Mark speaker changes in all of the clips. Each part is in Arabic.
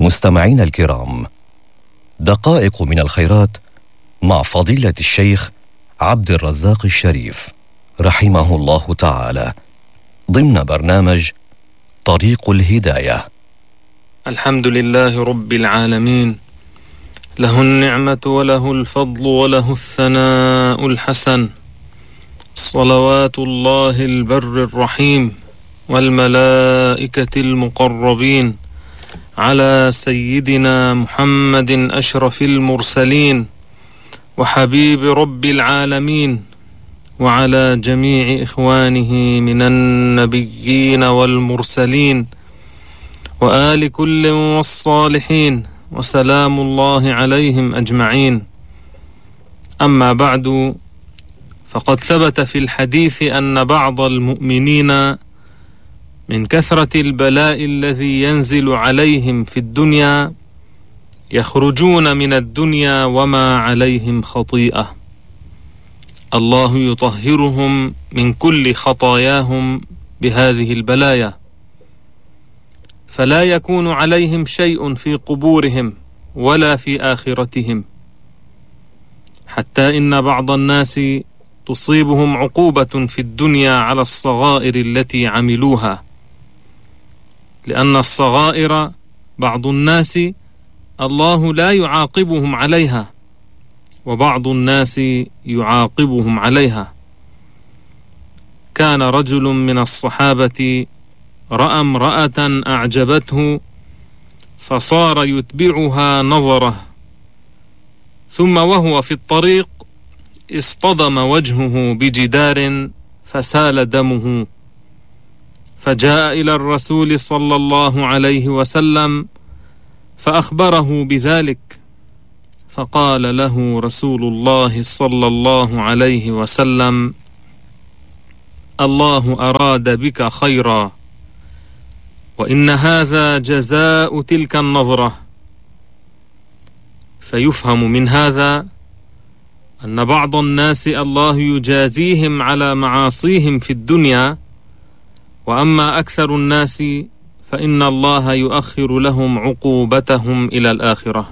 Speaker 1: مستمعين الكرام، دقائق من الخيرات مع فضيلة الشيخ عبد الرزاق الشريف رحمه الله تعالى ضمن برنامج طريق الهداية.
Speaker 2: الحمد لله رب العالمين، له النعمة وله الفضل وله الثناء الحسن، صلوات الله البر الرحيم والملائكة المقربين على سيدنا محمد أشرف المرسلين وحبيب رب العالمين، وعلى جميع إخوانه من النبيين والمرسلين وآل كل والصالحين، وسلام الله عليهم أجمعين. أما بعد، فقد ثبت في الحديث أن بعض المؤمنين من كثرة البلاء الذي ينزل عليهم في الدنيا يخرجون من الدنيا وما عليهم خطيئة، الله يطهرهم من كل خطاياهم بهذه البلايا، فلا يكون عليهم شيء في قبورهم ولا في آخرتهم، حتى إن بعض الناس تصيبهم عقوبة في الدنيا على الصغائر التي عملوها، لأن الصغائر بعض الناس الله لا يعاقبهم عليها، وبعض الناس يعاقبهم عليها. كان رجل من الصحابة رأى امرأة أعجبته فصار يتبعها نظره، ثم وهو في الطريق اصطدم وجهه بجدار فسال دمه، فجاء إلى الرسول صلى الله عليه وسلم فأخبره بذلك، فقال له رسول الله صلى الله عليه وسلم: الله أراد بك خيرا، وإن هذا جزاء تلك النظرة. فيفهم من هذا أن بعض الناس الله يجازيهم على معاصيهم في الدنيا، وأما أكثر الناس فإن الله يؤخر لهم عقوبتهم إلى الآخرة.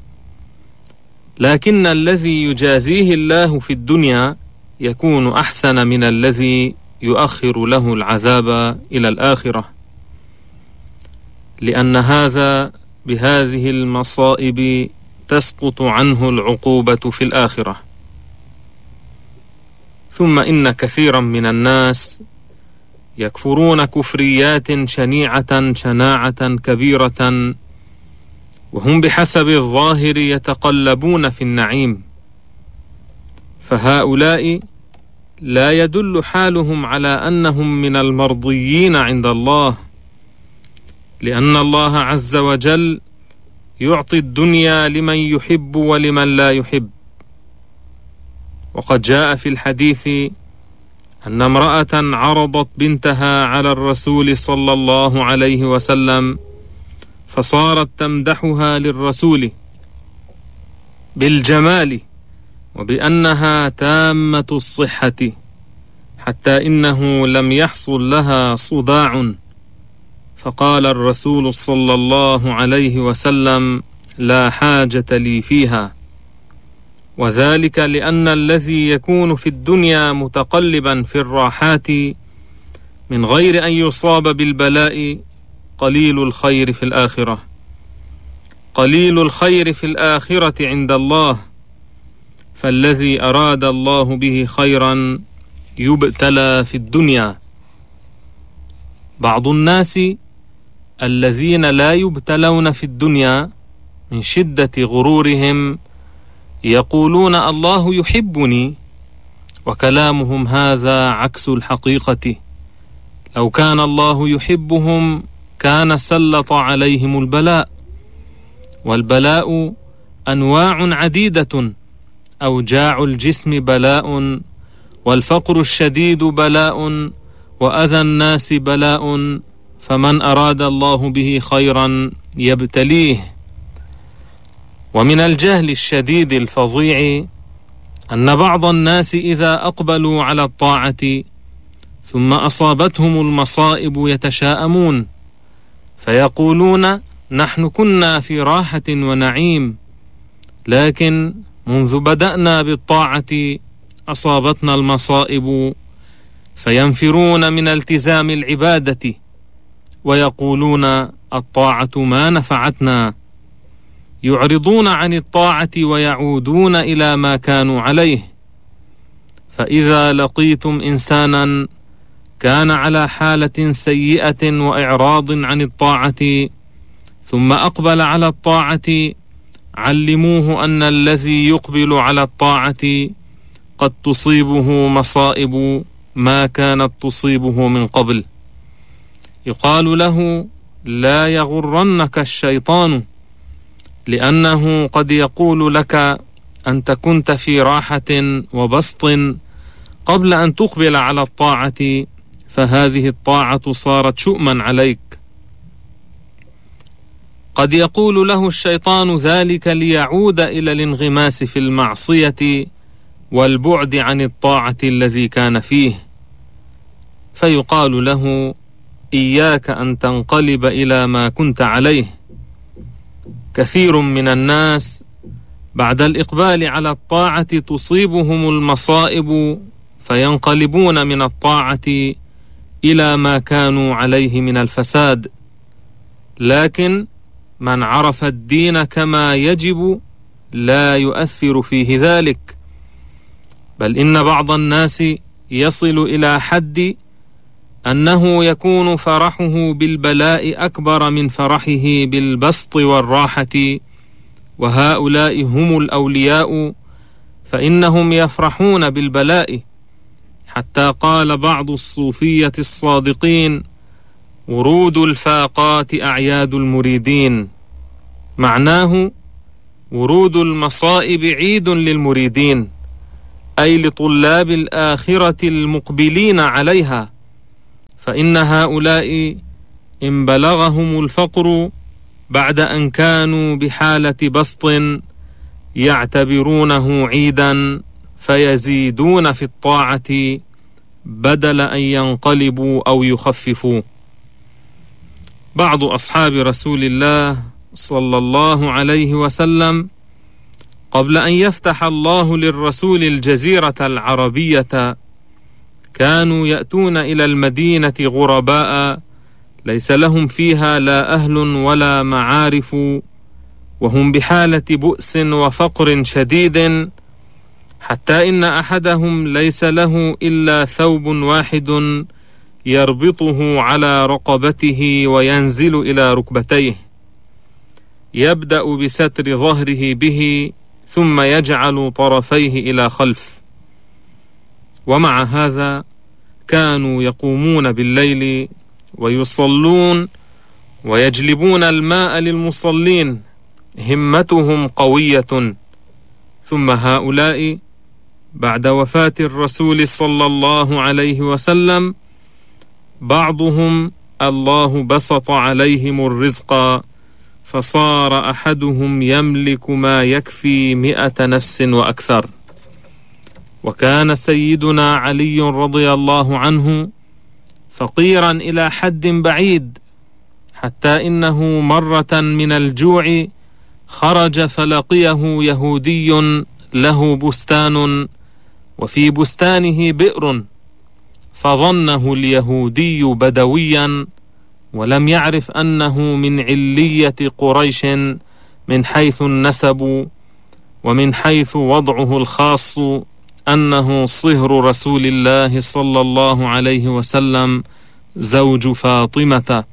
Speaker 2: لكن الذي يجازيه الله في الدنيا يكون أحسن من الذي يؤخر له العذاب إلى الآخرة، لأن هذا بهذه المصائب تسقط عنه العقوبة في الآخرة. ثم إن كثيرا من الناس يكفرون كفريات شنيعة شناعة كبيرة، وهم بحسب الظاهر يتقلبون في النعيم، فهؤلاء لا يدل حالهم على أنهم من المرضيين عند الله، لأن الله عز وجل يعطي الدنيا لمن يحب ولمن لا يحب. وقد جاء في الحديث أن امرأة عرضت بنتها على الرسول صلى الله عليه وسلم، فصارت تمدحها للرسول بالجمال وبأنها تامة الصحة، حتى إنه لم يحصل لها صداع، فقال الرسول صلى الله عليه وسلم: لا حاجة لي فيها. وذلك لأن الذي يكون في الدنيا متقلبا في الراحات من غير أن يصاب بالبلاء قليل الخير في الآخرة، قليل الخير في الآخرة عند الله، فالذي أراد الله به خيرا يبتلى في الدنيا. بعض الناس الذين لا يبتلون في الدنيا من شدة غرورهم يقولون الله يحبني، وكلامهم هذا عكس الحقيقة. لو كان الله يحبهم كان سلط عليهم البلاء، والبلاء أنواع عديدة: أوجاع الجسم بلاء، والفقر الشديد بلاء، وأذى الناس بلاء، فمن أراد الله به خيرا يبتليه. ومن الجهل الشديد الفظيع أن بعض الناس إذا أقبلوا على الطاعة ثم أصابتهم المصائب يتشاءمون، فيقولون: نحن كنا في راحة ونعيم، لكن منذ بدأنا بالطاعة أصابتنا المصائب، فينفرون من التزام العبادة ويقولون الطاعة ما نفعتنا، يعرضون عن الطاعة ويعودون إلى ما كانوا عليه. فإذا لقيتم إنسانا كان على حالة سيئة وإعراض عن الطاعة ثم أقبل على الطاعة، علموه أن الذي يقبل على الطاعة قد تصيبه مصائب ما كانت تصيبه من قبل. يقال له: لا يغرنك الشيطان، لأنه قد يقول لك أنت كنت في راحة وبسط قبل أن تقبل على الطاعة، فهذه الطاعة صارت شؤما عليك. قد يقول له الشيطان ذلك ليعود إلى الانغماس في المعصية والبعد عن الطاعة الذي كان فيه، فيقال له: إياك أن تنقلب إلى ما كنت عليه. كثير من الناس بعد الإقبال على الطاعة تصيبهم المصائب فينقلبون من الطاعة إلى ما كانوا عليه من الفساد، لكن من عرف الدين كما يجب لا يؤثر فيه ذلك، بل إن بعض الناس يصل إلى حد أنه يكون فرحه بالبلاء أكبر من فرحه بالبسط والراحة، وهؤلاء هم الأولياء، فإنهم يفرحون بالبلاء. حتى قال بعض الصوفية الصادقين: ورود الفاقات أعياد المريدين، معناه ورود المصائب عيد للمريدين، أي لطلاب الآخرة المقبلين عليها، فإن هؤلاء إن بلغهم الفقر بعد أن كانوا بحالة بسط يعتبرونه عيدا فيزيدون في الطاعة بدل أن ينقلبوا أو يخففوا. بعض أصحاب رسول الله صلى الله عليه وسلم قبل أن يفتح الله للرسول الجزيرة العربية كانوا يأتون إلى المدينة غرباء ليس لهم فيها لا أهل ولا معارف، وهم بحالة بؤس وفقر شديد، حتى إن أحدهم ليس له إلا ثوب واحد يربطه على رقبته وينزل إلى ركبتيه، يبدأ بستر ظهره به ثم يجعل طرفيه إلى خلف. ومع هذا كانوا يقومون بالليل ويصلون ويجلبون الماء للمصلين، همتهم قوية. ثم هؤلاء بعد وفاة الرسول صلى الله عليه وسلم بعضهم الله بسط عليهم الرزق، فصار أحدهم يملك ما يكفي 100 نفس وأكثر. وكان سيدنا علي رضي الله عنه فقيرا إلى حد بعيد، حتى إنه مرة من الجوع خرج فلقيه يهودي له بستان، وفي بستانه بئر، فظنه اليهودي بدويا ولم يعرف أنه من علية قريش من حيث النسب ومن حيث وضعه الخاص أنه صهر رسول الله صلى الله عليه وسلم زوج فاطمة،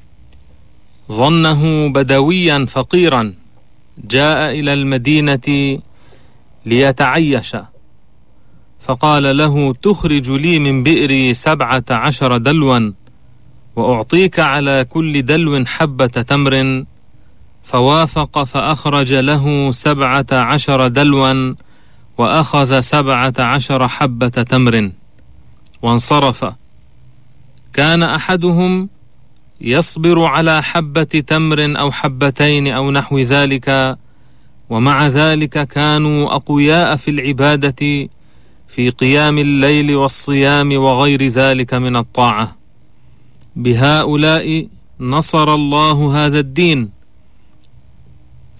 Speaker 2: ظنه بدويا فقيرا جاء إلى المدينة ليتعيش، فقال له: تخرج لي من بئري 17 دلوا وأعطيك على كل دلو حبة تمر. فوافق فأخرج له 17 دلوا وأخذ 17 حبة تمر وانصرف. كان أحدهم يصبر على حبة تمر أو حبتين أو نحو ذلك، ومع ذلك كانوا أقوياء في العبادة في قيام الليل والصيام وغير ذلك من الطاعة. بهؤلاء نصر الله هذا الدين،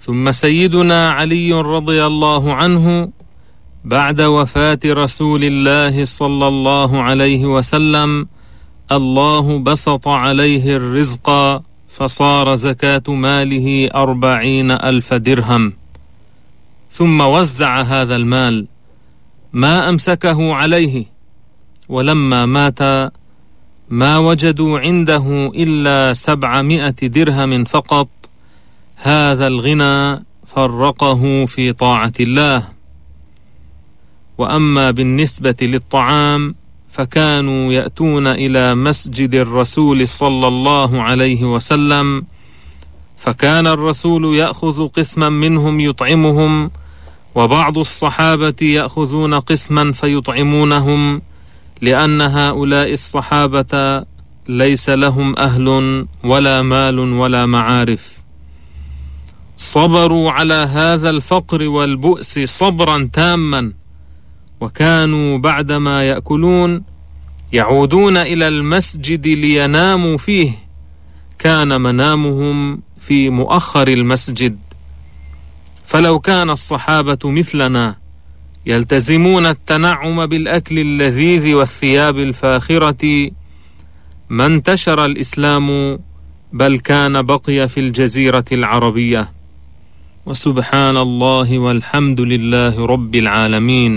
Speaker 2: ثم سيدنا علي رضي الله عنه بعد وفاة رسول الله صلى الله عليه وسلم الله بسط عليه الرزق فصار زكاة ماله 40,000 درهم، ثم وزع هذا المال ما أمسكه عليه، ولما مات ما وجدوا عنده إلا 700 درهم فقط. هذا الغنى فرقه في طاعة الله. وأما بالنسبة للطعام فكانوا يأتون إلى مسجد الرسول صلى الله عليه وسلم، فكان الرسول يأخذ قسما منهم يطعمهم، وبعض الصحابة يأخذون قسما فيطعمونهم، لأن هؤلاء الصحابة ليس لهم أهل ولا مال ولا معارف. صبروا على هذا الفقر والبؤس صبرا تاما، وكانوا بعدما يأكلون يعودون إلى المسجد ليناموا فيه، كان منامهم في مؤخر المسجد. فلو كان الصحابة مثلنا يلتزمون التنعم بالأكل اللذيذ والثياب الفاخرة ما انتشر الإسلام، بل كان بقي في الجزيرة العربية. وسبحان الله والحمد لله رب العالمين.